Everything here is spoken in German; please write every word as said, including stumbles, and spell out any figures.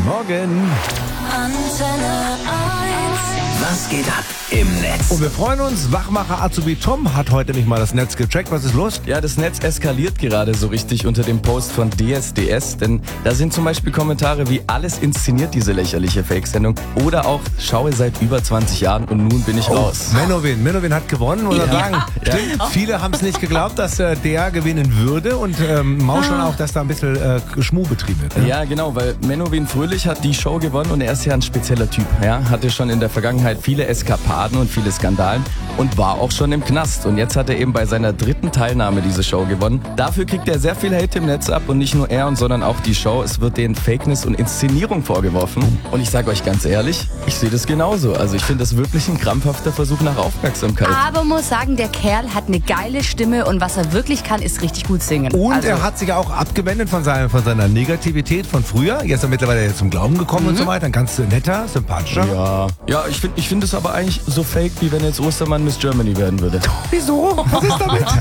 Morgen. Antenne eins. Was geht ab im Netz? Und wir freuen uns, Wachmacher Azubi Tom hat heute nicht mal das Netz gecheckt. Was ist los? Ja, das Netz eskaliert gerade so richtig unter dem Post von D S D S, denn da sind zum Beispiel Kommentare wie alles inszeniert, diese lächerliche Fake-Sendung, oder auch schaue seit über zwanzig Jahren und nun bin ich raus. Menowin. Menowin hat gewonnen, muss man Ja. sagen. Stimmt, viele haben es nicht geglaubt, dass äh, der gewinnen würde und ähm, mauscheln auch, dass da ein bisschen äh, Schmuh betrieben wird. Ne? Ja, genau, weil Menowin Fröhlich hat die Show gewonnen und er ist ja ein spezieller Typ. Ja, hatte schon in der Vergangenheit viele Eskapaden und viele Skandalen und war auch schon im Knast. Und jetzt hat er eben bei seiner dritten Teilnahme diese Show gewonnen. Dafür kriegt er sehr viel Hate im Netz ab und nicht nur er, sondern auch die Show. Es wird denen Fakeness und Inszenierung vorgeworfen. Und ich sage euch ganz ehrlich, ich sehe das genauso. Also ich finde das wirklich ein krampfhafter Versuch nach Aufmerksamkeit. Aber muss sagen, der Kerl hat eine geile Stimme und was er wirklich kann, ist richtig gut singen. Und also, er hat sich auch abgewendet von, seiner, von seiner Negativität von früher. Jetzt ist er mittlerweile zum Glauben gekommen und so weiter. Ein ganz netter, sympathischer. Ja, ja, ich finde ich find es aber eigentlich so fake, wie wenn jetzt Ostermann Miss Germany werden würde. Wieso? Was ist damit?